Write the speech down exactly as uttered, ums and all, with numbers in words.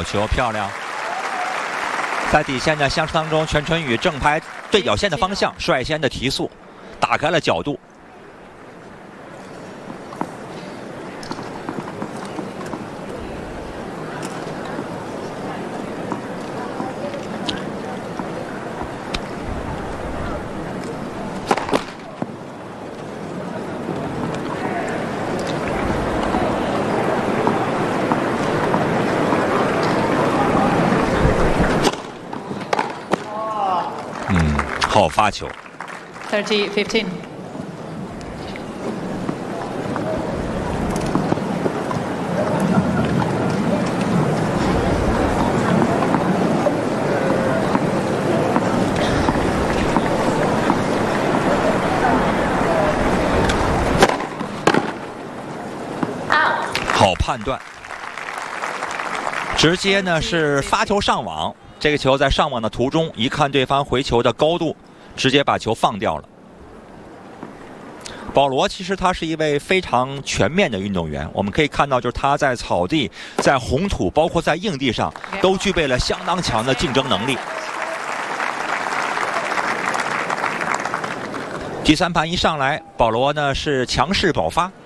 好球，漂亮！在底线的相持当中，全春雨正拍对角线的方向，率先的提速，打开了角度。好发球 thirty fifteen。 好判断，直接呢是发球上网。这个球在上网的途中，一看对方回球的高度，直接把球放掉了。保罗其实他是一位非常全面的运动员，我们可以看到，就是他在草地、在红土，包括在硬地上，都具备了相当强的竞争能力。第三盘一上来，保罗呢是强势保发。